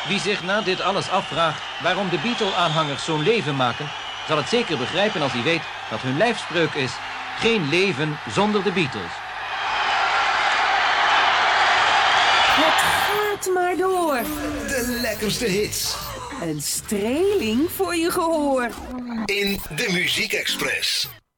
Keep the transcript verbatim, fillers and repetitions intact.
Wie zich na dit alles afvraagt waarom de Beatle-aanhangers zo'n leven maken, zal het zeker begrijpen als hij weet dat hun lijfspreuk is: geen leven zonder de Beatles. Het gaat maar door. De lekkerste hits. Een streeling voor je gehoor. In de Muziek Express.